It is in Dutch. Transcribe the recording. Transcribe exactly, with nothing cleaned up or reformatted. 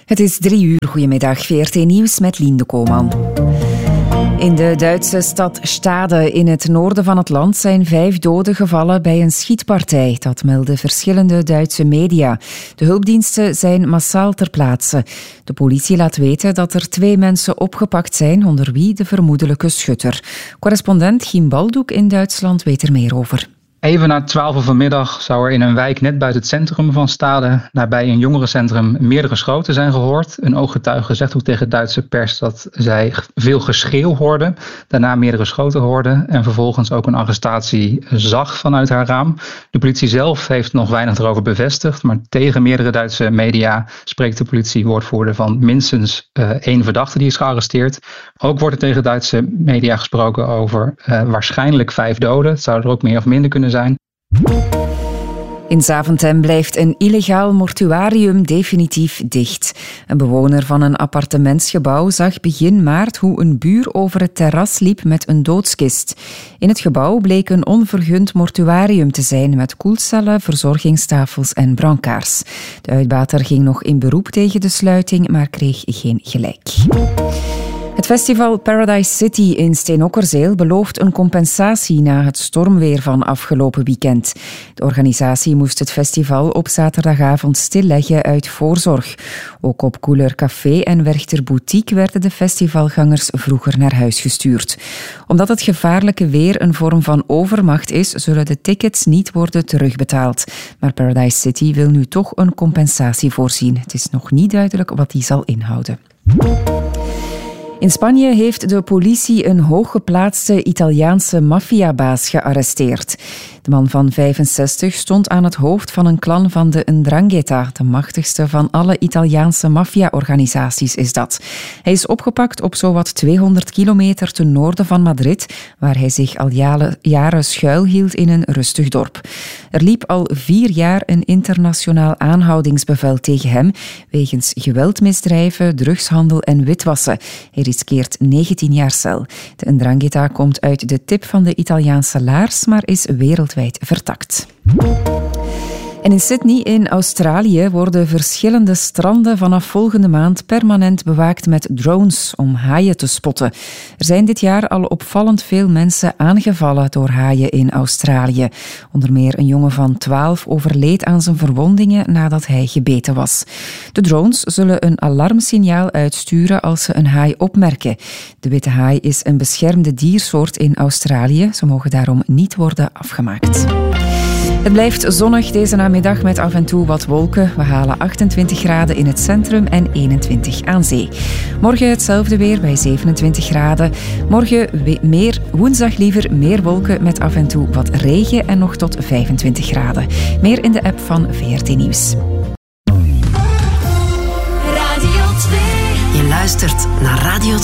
Het is drie uur. Goedemiddag, V R T Nieuws met Lien de Koolman. In de Duitse stad Stade in het noorden van het land zijn vijf doden gevallen bij een schietpartij. Dat melden verschillende Duitse media. De hulpdiensten zijn massaal ter plaatse. De politie laat weten dat er twee mensen opgepakt zijn, onder wie de vermoedelijke schutter. Correspondent Giem Baldoek in Duitsland weet er meer over. Even na twaalf uur vanmiddag zou er in een wijk net buiten het centrum van Stade, nabij een jongerencentrum, meerdere schoten zijn gehoord. Een ooggetuige zegt ook tegen de Duitse pers dat zij veel geschreeuw hoorde, daarna meerdere schoten hoorde en vervolgens ook een arrestatie zag vanuit haar raam. De politie zelf heeft nog weinig erover bevestigd, maar tegen meerdere Duitse media spreekt de politiewoordvoerder van minstens uh, één verdachte die is gearresteerd. Ook wordt er tegen Duitse media gesproken over uh, waarschijnlijk vijf doden. Het zouden er ook meer of minder kunnen zijn. In Zaventem blijft een illegaal mortuarium definitief dicht. Een bewoner van een appartementsgebouw zag begin maart hoe een buur over het terras liep met een doodskist. In het gebouw bleek een onvergund mortuarium te zijn met koelcellen, verzorgingstafels en brancards. De uitbater ging nog in beroep tegen de sluiting, maar kreeg geen gelijk. Het festival Paradise City in Steenokkerzeel belooft een compensatie na het stormweer van afgelopen weekend. De organisatie moest het festival op zaterdagavond stilleggen uit voorzorg. Ook op Couleur Café en Werchter Boutique werden de festivalgangers vroeger naar huis gestuurd. Omdat het gevaarlijke weer een vorm van overmacht is, zullen de tickets niet worden terugbetaald. Maar Paradise City wil nu toch een compensatie voorzien. Het is nog niet duidelijk wat die zal inhouden. In Spanje heeft de politie een hooggeplaatste Italiaanse maffiabaas gearresteerd. De man van vijfenzestig stond aan het hoofd van een clan van de Ndrangheta, de machtigste van alle Italiaanse maffia-organisaties is dat. Hij is opgepakt op zowat tweehonderd kilometer ten noorden van Madrid, waar hij zich al jaren schuilhield in een rustig dorp. Er liep al vier jaar een internationaal aanhoudingsbevel tegen hem, wegens geweldmisdrijven, drugshandel en witwassen. Hij riskeert negentien jaar cel. De Ndrangheta komt uit de tip van de Italiaanse laars, maar is wereldwijd vertakt. En in Sydney in Australië worden verschillende stranden vanaf volgende maand permanent bewaakt met drones om haaien te spotten. Er zijn dit jaar al opvallend veel mensen aangevallen door haaien in Australië. Onder meer een jongen van twaalf overleed aan zijn verwondingen nadat hij gebeten was. De drones zullen een alarmsignaal uitsturen als ze een haai opmerken. De witte haai is een beschermde diersoort in Australië. Ze mogen daarom niet worden afgemaakt. Het blijft zonnig deze namiddag met af en toe wat wolken. We halen achtentwintig graden in het centrum en eenentwintig aan zee. Morgen hetzelfde weer bij zevenentwintig graden. Morgen meer, woensdag liever meer wolken met af en toe wat regen en nog tot vijfentwintig graden. Meer in de app van V R T Nieuws. Radio twee. Je luistert naar Radio twee.